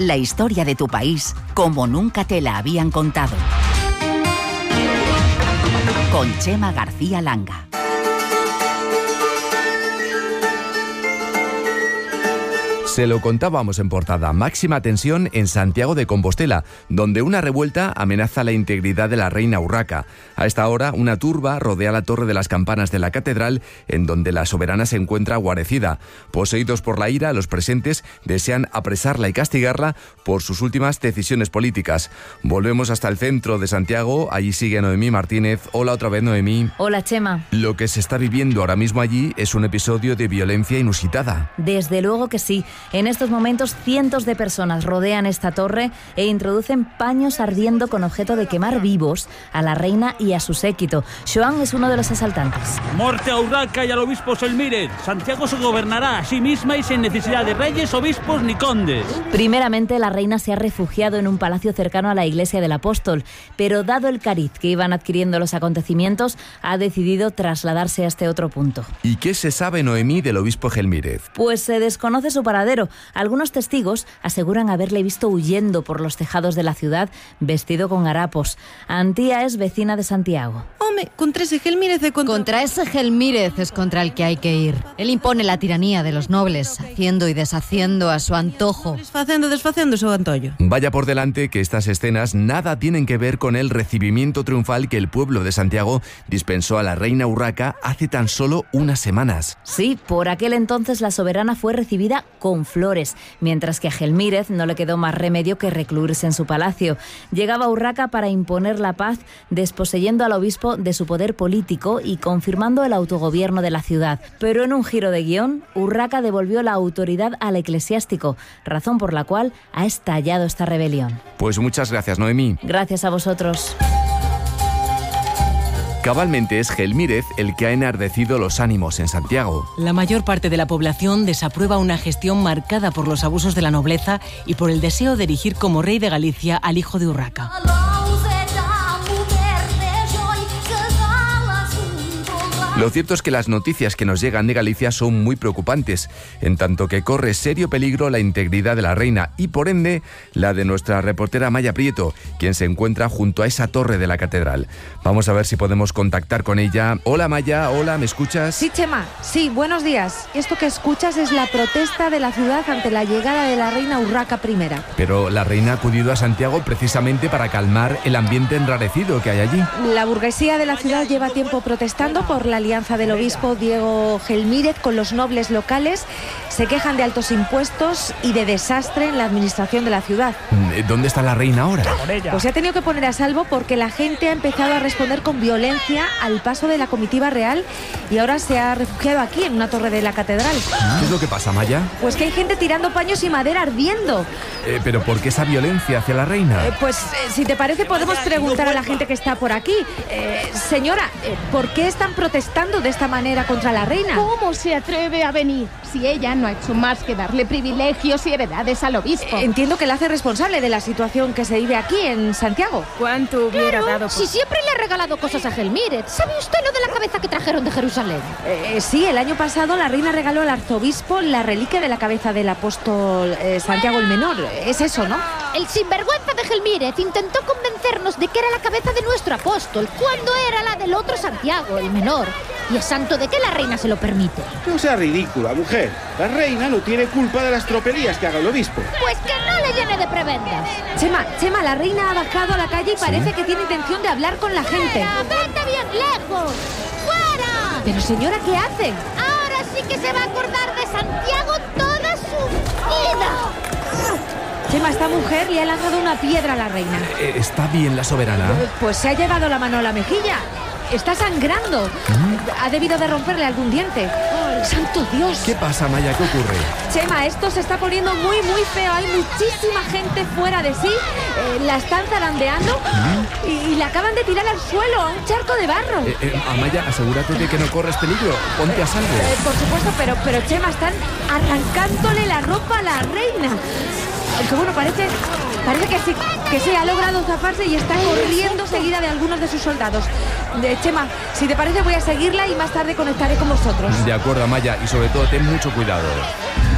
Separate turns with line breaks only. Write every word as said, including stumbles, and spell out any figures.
La historia de tu país como nunca te la habían contado. Con Chema García Langa.
Se lo contábamos en portada. Máxima tensión en Santiago de Compostela, donde una revuelta amenaza la integridad de la reina Urraca. A esta hora, una turba rodea la torre de las campanas de la catedral, en donde la soberana se encuentra guarecida. Poseídos por la ira, los presentes desean apresarla y castigarla por sus últimas decisiones políticas. Volvemos hasta el centro de Santiago. Allí sigue Noemí Martínez. Hola otra vez, Noemí.
Hola, Chema.
Lo que se está viviendo ahora mismo allí es un episodio de violencia inusitada.
Desde luego que sí. En estos momentos, cientos de personas rodean esta torre e introducen paños ardiendo con objeto de quemar vivos a la reina y a su séquito. Joan es uno de los asaltantes.
¡Muerte a Urraca y al obispo Gelmírez! Santiago se gobernará a sí misma y sin necesidad de reyes, obispos ni condes.
Primeramente, la reina se ha refugiado en un palacio cercano a la iglesia del Apóstol, pero dado el cariz que iban adquiriendo los acontecimientos, ha decidido trasladarse a este otro punto.
¿Y qué se sabe, Noemí, del obispo Gelmírez?
Pues se desconoce su paradero. Algunos testigos aseguran haberle visto huyendo por los tejados de la ciudad vestido con harapos. Antía es vecina de Santiago.
Home, contra ese Gelmírez de contra...
Contra ese Gelmírez es contra el que hay que ir. Él impone la tiranía de los nobles, haciendo y deshaciendo a su antojo.
Desfacendo, desfacendo su antollo.
Vaya por delante que estas escenas nada tienen que ver con el recibimiento triunfal que el pueblo de Santiago dispensó a la reina Urraca hace tan solo unas semanas.
Sí, por aquel entonces la soberana fue recibida con flores, mientras que a Gelmírez no le quedó más remedio que recluirse en su palacio. Llegaba Urraca para imponer la paz, desposeyendo al obispo de su poder político y confirmando el autogobierno de la ciudad. Pero en un giro de guión, Urraca devolvió la autoridad al eclesiástico, razón por la cual ha estallado esta rebelión.
Pues muchas gracias, Noemí.
Gracias a vosotros.
Cabalmente es Gelmírez el que ha enardecido los ánimos en Santiago.
La mayor parte de la población desaprueba una gestión marcada por los abusos de la nobleza y por el deseo de erigir como rey de Galicia al hijo de Urraca.
Lo cierto es que las noticias que nos llegan de Galicia son muy preocupantes, en tanto que corre serio peligro la integridad de la reina y, por ende, la de nuestra reportera Maya Prieto, quien se encuentra junto a esa torre de la catedral. Vamos a ver si podemos contactar con ella. Hola, Maya, hola, ¿me escuchas?
Sí, Chema, sí, buenos días. Esto que escuchas es la protesta de la ciudad ante la llegada de la reina Urraca primera.
Pero la reina ha acudido a Santiago precisamente para calmar el ambiente enrarecido que hay allí.
La burguesía de la ciudad lleva tiempo protestando por la alianza del obispo Diego Gelmírez con los nobles locales. Se quejan de altos impuestos y de desastre en la administración de la ciudad.
¿Dónde está la reina ahora?
Pues se ha tenido que poner a salvo porque la gente ha empezado a responder con violencia al paso de la comitiva real y ahora se ha refugiado aquí, en una torre de la catedral.
¿Qué es lo que pasa, Maya?
Pues que hay gente tirando paños y madera ardiendo.
Eh, ¿Pero por qué esa violencia hacia la reina?
Eh, pues, eh, si te parece, podemos preguntar a la gente que está por aquí. Eh, señora, eh, ¿por qué están protestando de esta manera contra la reina?
¿Cómo se atreve a venir si ella no ha hecho más que darle privilegios y heredades al obispo?
Eh, entiendo que la hace responsable de la situación que se vive aquí en Santiago.
¿Cuánto hubiera
claro,
dado por...
si siempre le ha regalado cosas a Gelmírez. ¿Sabe usted lo de la cabeza que trajeron de Jerusalén?
Eh, sí, el año pasado la reina regaló al arzobispo la reliquia de la cabeza del apóstol eh, Santiago el Menor. Es eso, ¿no?
El sinvergüenza de Gelmírez intentó convencernos de que era la cabeza de nuestro apóstol, cuando era la del otro Santiago, el Menor. ¿Y es santo de que la reina se lo permite?
No sea ridícula, mujer. La reina no tiene culpa de las tropelías que haga el obispo.
Pues que no le llene de prebendas.
Chema, Chema, la reina ha bajado a la calle y parece
¿Sí?
que tiene intención de hablar con la gente.
¡Fuera! ¡Vete bien lejos! ¡Fuera!
Pero señora, ¿qué hacen?
Ahora sí que se va a acordar de Santiago toda su vida.
Chema, esta mujer le ha lanzado una piedra a la reina.
Eh, ¿Está bien la soberana?
Pues se ha llevado la mano a la mejilla. Está sangrando. ¿Mm? Ha debido de romperle algún diente. ¡Oh, santo Dios!
¿Qué pasa, Maya? ¿Qué ocurre?
Chema, esto se está poniendo muy, muy feo. Hay muchísima gente fuera de sí. Eh, la están zarandeando ¿Mm? y, y la acaban de tirar al suelo, a un charco de barro.
Eh, eh, Amaya, asegúrate de que no corres peligro. Ponte a salvo.
Eh, por supuesto, pero, pero Chema, están arrancándole la ropa a la reina. Aunque bueno, parece, parece que sí, que sí, ha logrado zafarse y está corriendo seguida de algunos de sus soldados. De Chema, si te parece voy a seguirla y más tarde conectaré con vosotros.
De acuerdo, Amaya, y sobre todo ten mucho cuidado.